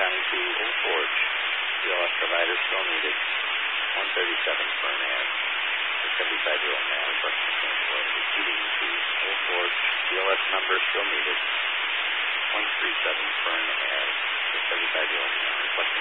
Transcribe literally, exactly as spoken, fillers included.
County to Old Forge. T L S provider still needed. one thirty-seven Fern Ave. The seventy-five-year-old man with Western Transport repeating to Old Forge. T L S number still needed. one thirty-seven Fern Ave. The seventy-five-year-old man.